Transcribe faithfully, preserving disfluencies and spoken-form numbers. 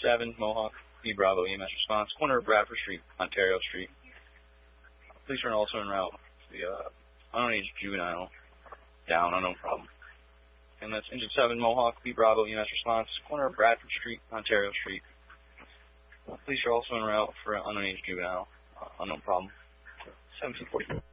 seven, Mohawk, B Bravo E M S response, corner of Bradford Street, Ontario Street. Police are also en route to the uh, unknown age juvenile down, unknown problem. And that's engine seven, Mohawk, B Bravo E M S response, corner of Bradford Street, Ontario Street. Police are also en route for an unknown age juvenile, uh, unknown problem. seventeen forty.